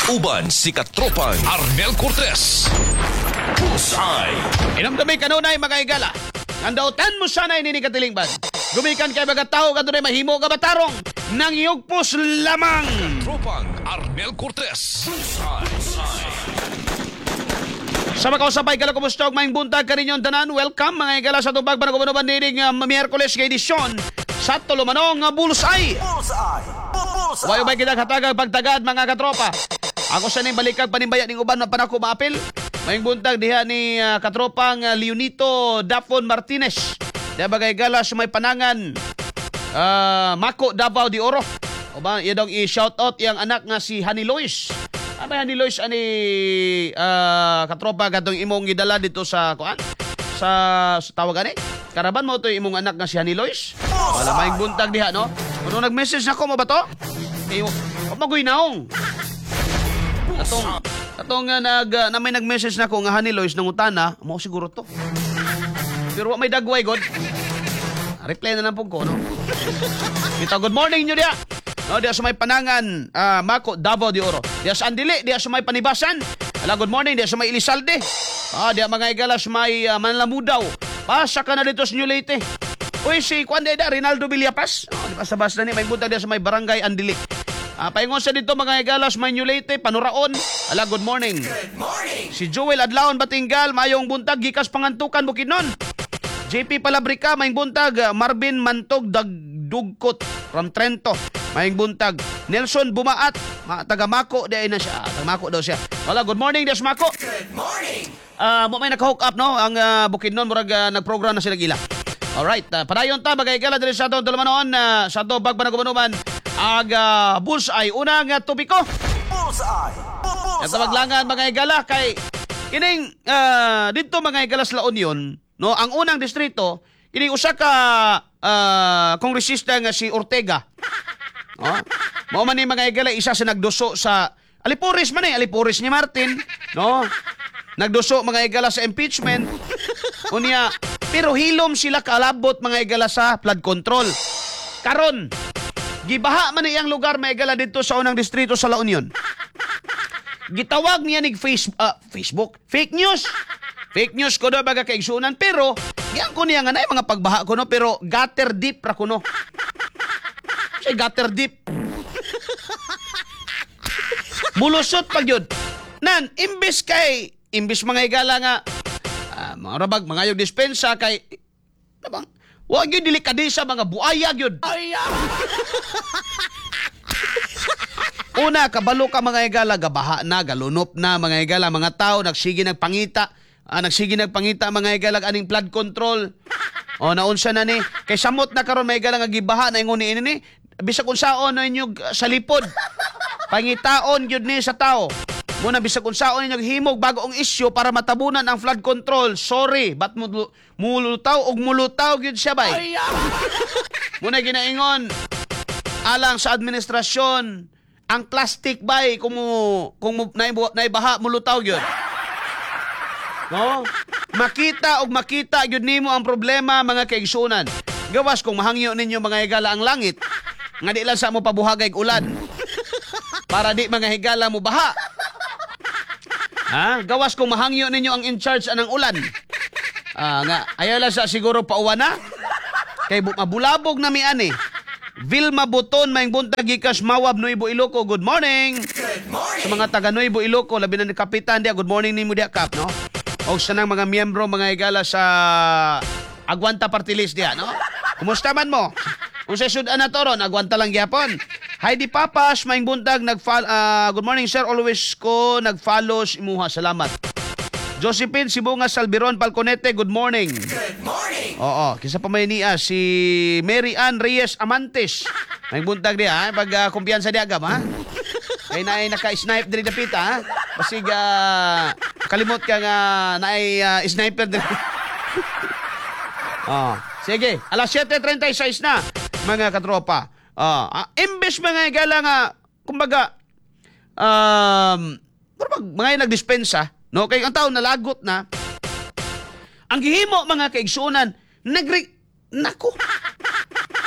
Uban si Katropang Arnel Cortez. Bullseye. Inamdamay kanunay mga igala. Nandautan mo sana ini katilingban. Gumikan kay mga tao kanunay mahimo ka batarong. Nang yugpos lamang. Tropang Arnel Cortez. Bullseye. Sa makausapay kala kumusta og maing buntag kaninyon tanan. Welcome mga igala sa tubag para kumanuban dinig Miyerkules nga edisyon sa Tulumanong nga Bullseye. Wayo ba kita katagag pagtagad mga katropa. Ako sa ning balikag panimbaya ning uban na panako maapil. Maing buntag diha ni katropang Leonito Dafon Martinez. Diha bagay gala sa may panangan Mako Davao de Oro. O ba yadong i-shout out yang anak nga si Honey Lois. Abay Honey Lois ani katropa katong imong gidala dito sa kuan sa tawag ani. Karaban mo to imong anak nga si Honey Lois. Wala maing buntag diha no. Kuno nag-message nako mo ba to? Magoy naong. Atong na may nag-message nako nga Honey Lois nang utana, mo siguro to. Pero may dagway god. Reply na lang po ko, no? Kita good morning nyo dia. No, dia sa may panangan, Mako Davao de Oro. Dia sa Andili, dia sa may Panibasan. Ala, good morning, dia sa may Elizalde. Dia mga igala sa may Manlamudaw. Pasa ka na dito sa New Leyte. Uy, si Kwande da, Rinaldo Villapas. Di ba sa bas na ni, may buta dia sa may Barangay Andili. Paingon sa dito mga igalas, may New Leyte, Panuraon. Ala, good morning. Good morning. Si Joel Adlaon Batingal, mayong buntag, gikas pangantukan Bukidnon. JP Palabrica, mayong buntag, Marvin Mantog Dugkot from Trento, mayong buntag. Nelson Bumaat, taga Mako, di na siya. Taga Mako daw siya. Wala, good morning, des Mako. Good morning. May naka-hook up, no? Ang Bukidnon, murag nag-program na sila gila. Alright, padayon ta, bagay gala dili sa itong Tulumanon, sa itong Bagbanagumunuman, aga Bullseye. Una nga topiko. Bullseye. Ito maglangan mga igala kay kining dito mga igala sa La Union, no, ang unang distrito kining usa ka kongresista nga si Ortega. Mao man ni mga igala isa sa nagduso sa Alipuris man Alipuris ni Martin, no? Nagduso mga igala sa impeachment. Unya pero hilom sila kalabot mga igala sa flood control. Karon gibaha man iyang lugar may igala dito sa unang distrito sa La Union. Gitawag niya nig Facebook. Fake news. Fake news ko do baga kaigsunan pero giang ko niya nga na mga pagbaha ko no pero gutter deep ra kuno. Say gutter deep. Mulusot pag yun. Nan imbis mga igala nga mga rabag mga yung dispensa kay tabang wag yun delikadesa mga buaya yun. Una, kabalo ka mga igala, gabaha na, galunop na mga igala, mga tao, nagsige nagpangita mga igala, aning flood control. O, naunsa na ni, kay samot na karon mga igala, nga gibaha na yung ini ni, bisag unsaon na inyong sa lipod. Pangitaon yun ni sa tao. Muna, bisag unsaon inyong himog bago ang isyo para matabunan ang flood control. Sorry, ba't mulutaw o mulutaw yun siya bay? Muna, ginaingon, alang sa administrasyon, ang plastic bay kung naibaha mulutaw yun. No? Makita yun nimo ang problema mga kaigsunan. Gawas kung mahangyo ninyo mga higala ang langit, nga di lang sa mo pabuhagay ulan. Para di mga higala mo baha. Gawas kung mahangyo ninyo ang in charge anang ulan. Nga ayaw lang sa siguro pauwan na. Kay mabulabog na miani. Vilma Buton, maing buntag gikas Mawab, Nuevo Iloco. Good morning. Good morning. Sa mga taga Nuevo Iloco, labi na ni Kapitan dia, good morning ni mo dia Kap, no? O sa nang mga miyembro, mga igala sa Aguanta Party List dia, no? Kumusta man mo? Kung sa sudan na to ron, Aguanta lang gyapon. Heidi Papas, maing buntag, good morning sir, always ko nag-follow imuha, salamat. Josephine Sibunga Salbiron Palconete, good morning. Good morning. Oo, kisa pa may niya si Mary Ann Reyes Amantes. May buntag diya, pag kumpiyansa diya agam, ha? Kaya na ay naka-snipe din dapita, ha? Basig, kalimot ka nga na ay sniper din. Sige, alas 7:36 na, mga katropa. Imbes mga igala nga, kumbaga, mga nagdispensa, no, kay ang tao nalagot na. Ang gihimo mga kaigsunan,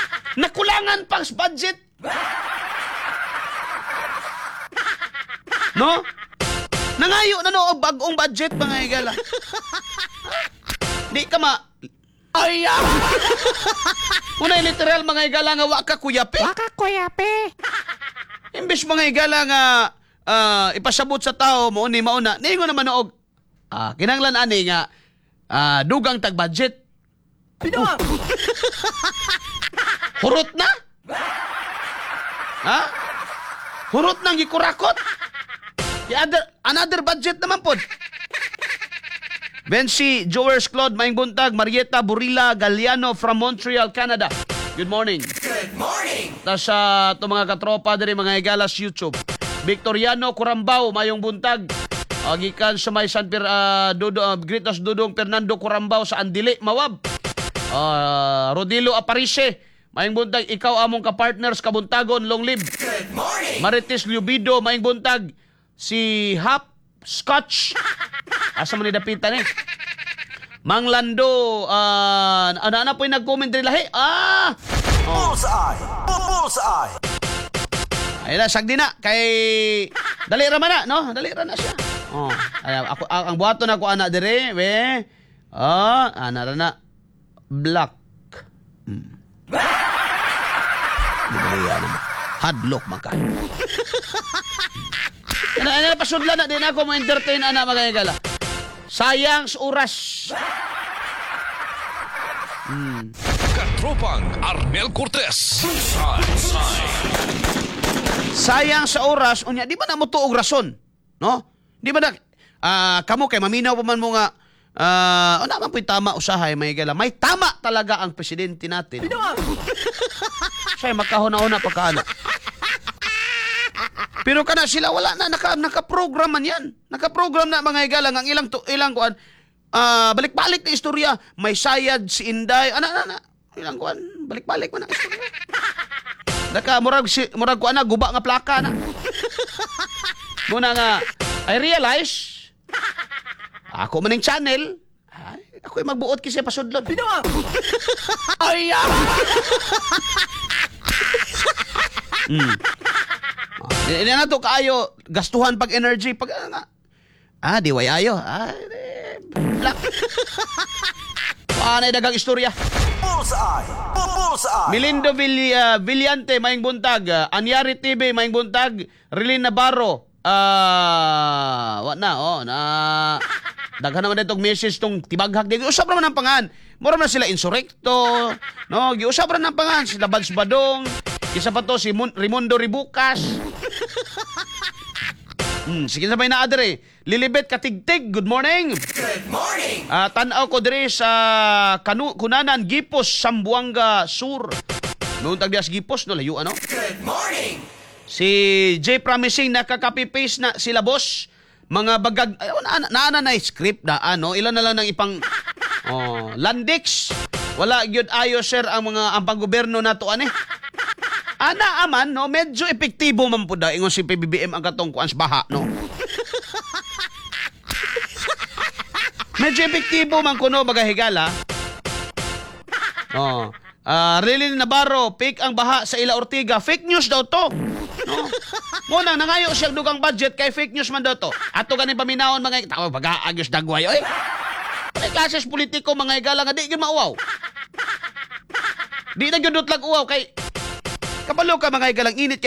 nakulangan pang budget. No? Nangayo na no og bag-ong budget mga higala. Di ka ma ay Unay literal mga higala nga wa ka kuyapi. Waka kuyape. Imbes mga higala nga ipasabot sa tao mo ni mauna. Ningon naman og kinanglan ani nga dugang tag budget. Bidong. Hurot na? Ha? Hurot nang gikurakot? Another budget naman po. Bensi, Joers Claude, Maing Buntag, Marieta, Burila, Galiano from Montreal, Canada. Good morning. Good morning. Tas ito mga katropa diri mga higalas YouTube. Victoriano Curambao, Mayong Buntag. Gikan sa may Gritos Dudong Fernando Curambao sa Andili, Mawab. Rodilo Aparice, Maing Buntag, ikaw among ka-partners kabuntagon, long live. Good morning. Marites Lubido, Maing Buntag, si Hap Scotch. Asa man ni dapitan eh. Mang Lando, ana po yung nag-comment rin lahi. Bullseye. Bullseye. Ay na, sagdi na. Kay, dali ra man na, no? Dali ra na siya. Ay, ako, ang buhato na ko anak dire, we. Ana ra na. Black. Hadlock man kayo. Ano pasudlan na din ako ma-entertain ana mga higala. Sayang sa oras. Katropang Arnel Cortez. Bullseye. Sayang sa oras, unya di ba na mo tuog rason? No? Di ba na kamo kay maminaw pa man mo nga naman po'y tama usahay may higala. May tama talaga ang presidente natin. Siya magkahuna-una pagkaana. Pero kana sila wala na naka-program man yan. Naka-program na mga higala ang ilang kuan balik-balik na istorya. May sayad si Inday. Ilang kuan balik-balik man ang istorya. Murag kuan na guba nga plaka na. Muna nga I realize ako maning channel. Ako magbuot kasi pasudlon. Bidong. Ay! Hindi na to kaayo gastuhan pag energy pag di way ayo. Black. Paano dagang istorya? Bullseye. Bullseye. Milindo Villante, Maing Buntag, Anyari TV, Maing Buntag, Rilin Navarro, daghan naman itong message tong tibaghag. Giusap naman ang pangan. Mura na sila Insurrecto, no? Giusap na ng pangan sila Bads Badong, isa pa to si Raimundo Ribucas. Sige sabay na adre. Lilibet Katigtig, good morning. Good morning. Tanaw ko dire sa Kunanan, Gipos, Sambuanga Sur. Noong tagdias Gipos, no, layo ano? Good morning. Si J Promising nakaka-copy-paste na sila boss. Mga bagag, naana na script na ano, ilan na lang ng ipang Landix. Wala gyud ayo sir ang panggoberno nato ani. Ana aman no, medyo epektibo man pud ingon si PBBM ang katong kuan sa baha no. Medyo epektibo man kuno baga higala. Rilin Navarro, fake ang baha sa Ila Ortiga. Fake news daw to. No? Muna, nangayo siya dugang budget kay fake news man daw to. Ato ganin paminahon mga tao, baga-agos dagway. Oy! May klases politiko mga higala nga di yun mauwaw. Di na yun dutlag uwaw kay kapalo ka mga higalang init kay